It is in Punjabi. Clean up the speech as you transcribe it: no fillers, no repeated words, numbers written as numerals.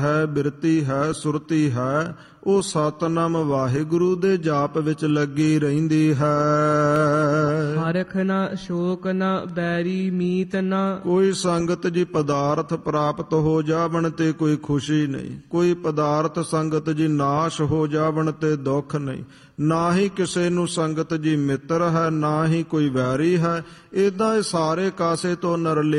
ਹੈ, ਬਿਰਤੀ ਹੈ, ਸੁਰਤੀ ਹੈ, ਉਹ ਸਤਿਨਾਮ ਵਾਹਿਗੁਰੂ ਦੇ ਜਾਪ ਵਿੱਚ ਲੱਗੀ ਰਹਿੰਦੀ ਹੈ। ਹਰਖ ਨਾ ਸ਼ੋਕ ਨਾ ਬੈਰੀ ਮੀਤ ਨਾ। ਕੋਈ ਸੰਗਤ ਜੀ ਪਦਾਰਥ ਪ੍ਰਾਪਤ ਹੋ ਜਾਵਣ ਤੇ ਕੋਈ ਖੁਸ਼ੀ ਨਹੀਂ, ਕੋਈ ਪਦਾਰਥ ਸੰਗਤ ਜੀ ਨਾਸ਼ ਹੋ ਜਾਵਣ ਤੇ ਦੁੱਖ ਨਹੀਂ, ਨਾ ਹੀ ਕਿਸੇ ਨੂੰ ਸੰਗਤ ਜੀ ਮਿੱਤਰ ਹੈ, ਨਾ ਹੀ ਕੋਈ ਵੈਰੀ ਹੈ। ਏਦਾਂ ਇਹ ਸਾਰੇ ਕਾਸੇ ਤੋਂ ਨਰਲੇ